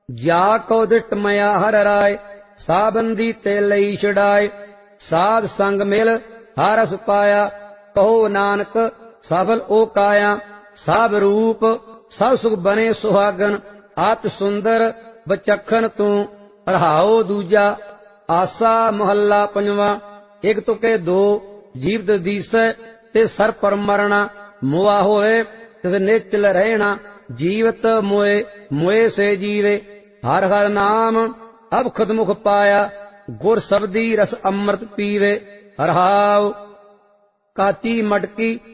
ਜਾ ਕੋ ਦਿਟ ਮਇਆ ਹਰ ਰਾਏ, ਸਾਬੰਦੀ ਤੇ ਲਈ ਛਡਾਏ। ਸਾਧ ਸੰਗ ਮਿਲ ਹਰ ਰਸ ਪਾਇਆ, ਕਹੋ ਨਾਨਕ ਸਫਲ ਓ ਕਾਇਆ। ਸਭ ਰੂਪ ਸਭ ਸੁਖ ਬਨੇ ਸੁਹਾਗਨ, ਅਤ ਸੁੰਦਰ ਬਚਖਣ ਤੂੰ। ਰਹਾਉ ਦੂਜਾ ਆਸਾ ਮਹੱਲਾ ਪੰਜਵਾਂ। ਇਕ ਤੁਕੇ ਦੋ ਜੀਵਤ ਦੀਸੈ, ਤੇ ਸਰ ਪਰ ਮਰਣਾ। ਮੁਆ ਹੋਏ ਤਿਸ ਨਿਚਲ ਰਹਿਣਾ, ਜੀਵਤ ਮੋਏ ਮੋਏ ਸੇ ਜੀਵੇ। ਹਰ ਹਰ ਨਾਮ ਅਬਖਦ ਮੁਖ ਪਾਇਆ, ਗੁਰ ਸਬਦੀ ਰਸ ਅੰਮ੍ਰਿਤ ਪੀਵੇ। ਰਹਾਉ ਕਾਚੀ ਮਟਕੀ